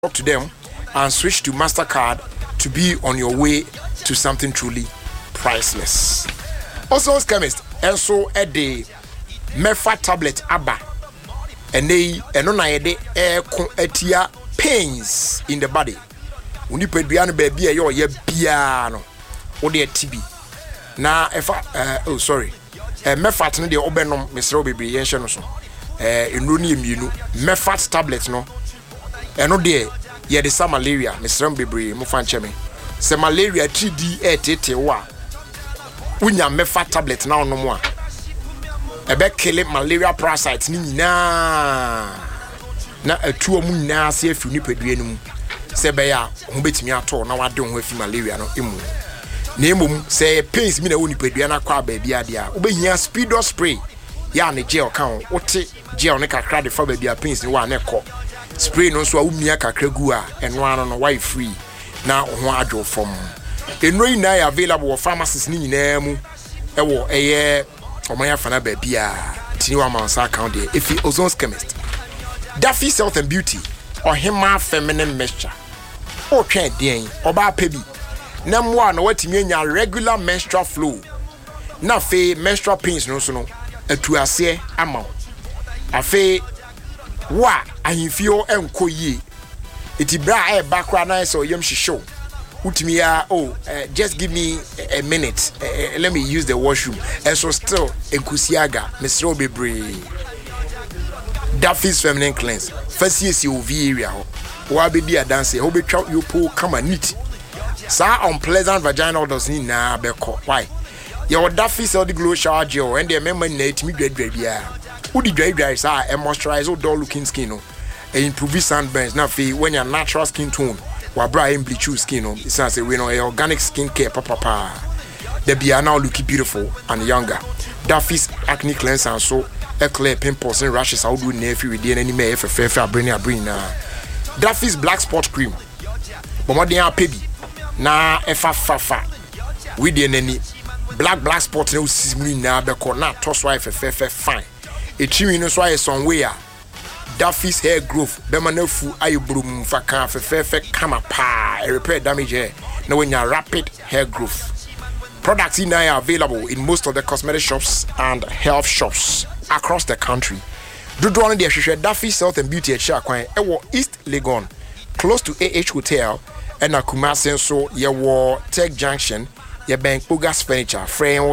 talk to them and switch to MasterCard to be on your way to something truly priceless. Also, chemist, also a day, Mefa tablet Abba, and they and air etia pains in the body. When you put beyond baby, you're piano or the TB. Now, if Mefat no de obenom Mr. Baby yen hye no so enroni emienu Mefat tablets no eno de ye de sa malaria Mr. Baby mo fa nche me se malaria 3D etete wa unya Mefat tablet na ono mo a ebe kill malaria parasites ni nyina na atuo mu nyina se afi nipadua no mu se be ya ho betimi ato na wade ho afi malaria no emu Nemum say pains me na woni padua na kwa baabia dia obehia speedo spray ya ne gel kan wote gel ne kakra de fa baabia pains ni wa na ekọ spray no so a wumia kakra gu a eno ano no why free na ho adwo fom enroi na ya available pharmacies ni nyina mu ewo eye omanya fa na baabia tini wa man sa account there if Ozon's chemist Daffy's Health and Beauty or Hema Feminine Mixture o twa den oba pa bi na mwa na watimi anya regular menstrual flow na fe menstrual pains no so no atuase ama afe wa ahimfio enko yie etibra e bakra na so yem shisho utimi ya just give me a minute let me use the washroom and so still enkusiaga Mr. Bebre Daffy's Feminine Cleanse first yes you area ho wa be dia dance ho betwa you po kama neat sa unpleasant vaginal odors ni na beko why your Daffy's all the glow shower gel and the member net me dwa bia udi dwa sa e moisturize o dull looking skin no e improve sunburns na fe when your natural skin tone wa bra and bleach skin no it's say we know organic skin care papa the bia now look beautiful and younger. Daffy's acne cleanse and so a clear pimples and rashes how do na fi we dey any me fair brain na Daffy's black spot cream bomodin apebi na efa we dey nani black spot na usisimi na be ko na to so fefe fine e chimi no so aye somewhere Daffy's hair growth be manafu ayebrum faka fefe kama pa repair damage hair na when your rapid hair growth products in are available in most of the cosmetic shops and health shops across the country. Dodo one dey hwehwe Daffy's Health and Beauty at Shakwan ewo East Legon close to AH Hotel and Kumasi so ye wo Tech Junction ye bank Bogas Furniture frame